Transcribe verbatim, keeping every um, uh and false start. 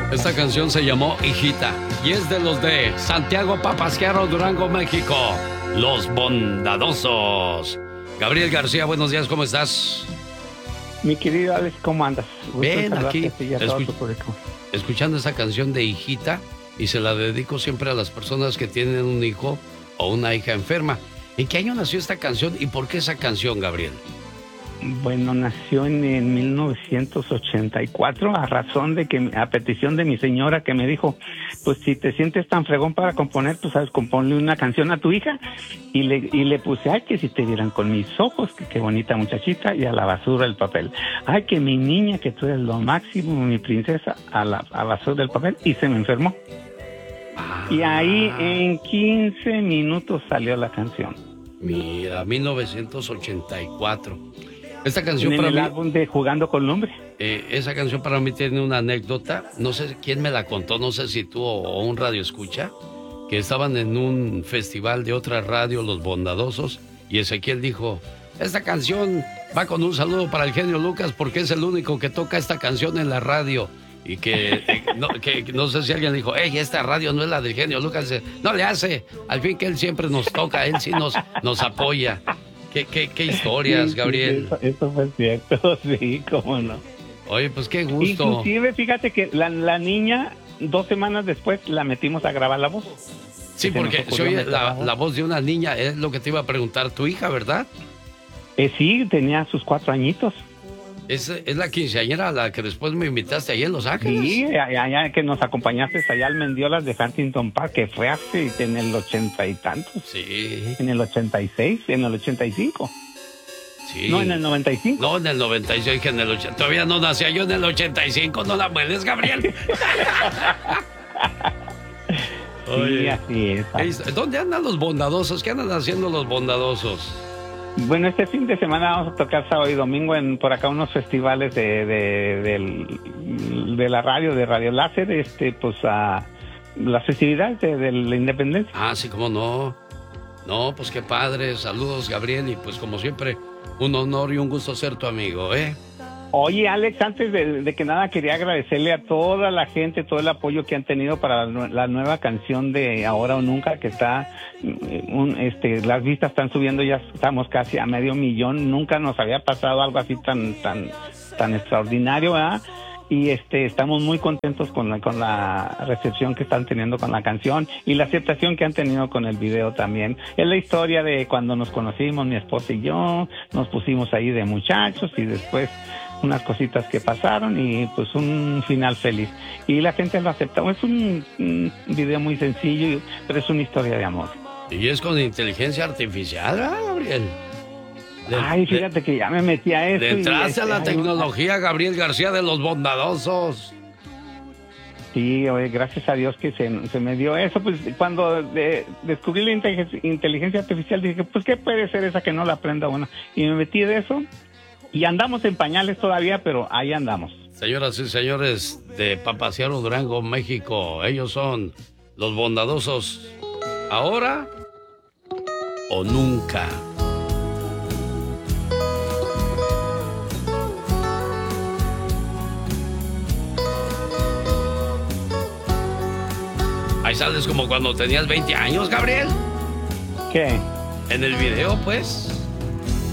Esta canción se llamó Hijita y es de los de Santiago Papasquiaro, Durango, México. Los Bondadosos. Gabriel García, buenos días, ¿cómo estás? Mi querido Alex, ¿cómo andas? Bien, aquí, escu escuchando esa canción de Hijita, y se la dedico siempre a las personas que tienen un hijo o una hija enferma. ¿En qué año nació esta canción y por qué esa canción, Gabriel? Bueno, nació en, en mil novecientos ochenta y cuatro a razón de que, a petición de mi señora que me dijo, pues si te sientes tan fregón para componer, pues sabes, componle una canción a tu hija. Y le, y le puse, ay, que si te vieran con mis ojos, que qué bonita muchachita, y a la basura el papel. Ay, que mi niña, que tú eres lo máximo, mi princesa, a la a basura el papel, y se me enfermó. Ah. Y ahí en quince minutos salió la canción. Mira, mil novecientos ochenta y cuatro. Esta canción en para el mí, álbum de Jugando con Lumbre. Eh, esa canción para mí tiene una anécdota. No sé quién me la contó, no sé si tú o, o un radio escucha, que estaban en un festival de otra radio, Los Bondadosos, y Ezequiel dijo, esta canción va con un saludo para el genio Lucas porque es el único que toca esta canción en la radio. Y que, eh, no, que no sé si alguien dijo, hey, esta radio no es la del genio Lucas. No le hace, al fin que él siempre nos toca, él sí nos, nos apoya. ¿Qué, qué, qué historias, sí, Gabriel? Sí, eso, eso fue cierto, sí, cómo no. Oye, pues qué gusto. Inclusive, fíjate que la, la niña, dos semanas después, la metimos a grabar la voz. Sí, porque se oye la, la voz de una niña, es lo que te iba a preguntar, tu hija, ¿verdad? Eh, sí, tenía sus cuatro añitos. ¿Es, es la quinceañera a la que después me invitaste allá en Los Ángeles? Sí, allá que nos acompañaste allá al Mendiolas de Huntington Park, que fue hace en el ochenta y tantos. Sí. En el ochenta y seis, en el ochenta y cinco. Sí. No, en el noventa y cinco. No, en el noventa y seis, que en el ochenta. Todavía no nacía yo en el ochenta y cinco, no la mueles, Gabriel. Sí, así es. ¿Dónde andan los bondadosos? ¿Qué andan haciendo los bondadosos? Bueno, este fin de semana vamos a tocar sábado y domingo en por acá unos festivales de de, de, de la radio, de Radio Láser, este, pues a las festividades de, de la independencia. Ah, sí, cómo no. No, pues qué padre. Saludos, Gabriel, y pues como siempre, un honor y un gusto ser tu amigo, ¿eh? Oye, Alex, antes de, de que nada quería agradecerle a toda la gente, todo el apoyo que han tenido para la, la nueva canción de Ahora o Nunca, que está, un, este, las vistas están subiendo, ya estamos casi a medio millón. Nunca nos había pasado algo así tan, tan, tan extraordinario, ¿verdad? Y este, estamos muy contentos con la, con la recepción que están teniendo con la canción y la aceptación que han tenido con el video también. Es la historia de cuando nos conocimos, mi esposa y yo, nos pusimos ahí de muchachos y después unas cositas que pasaron y pues un final feliz. Y la gente lo acepta. Es un, un video muy sencillo, pero es una historia de amor. Y es con inteligencia artificial, ¿verdad, Gabriel? De, Ay, fíjate de, que ya me metí a eso. Le entraste a la tecnología, Gabriel García de Los Bondadosos. Sí, oye, gracias a Dios que se, se me dio eso. Pues cuando de, descubrí la inteligencia, inteligencia artificial, dije, pues ¿qué puede ser esa que no la aprenda uno? Y me metí de eso. Y andamos en pañales todavía, pero ahí andamos. Señoras y señores de Papasquiaro, Durango, México, ellos son Los Bondadosos. ¿Ahora o nunca? Ahí sales como cuando tenías veinte años, Gabriel. ¿Qué? En el video, pues.